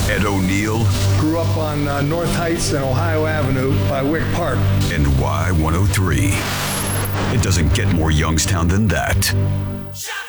Ed O'Neill. Grew up on North Heights and Ohio Avenue by Wick Park. And Y103. It doesn't get more Youngstown than that.